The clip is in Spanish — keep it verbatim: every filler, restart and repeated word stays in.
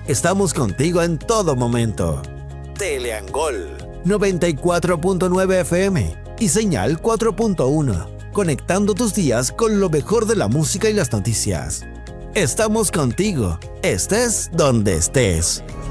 Estamos contigo en todo momento. Teleangol noventa y cuatro punto nueve F M y señal cuatro punto uno, conectando tus días con lo mejor de la música y las noticias. Estamos contigo, estés donde estés.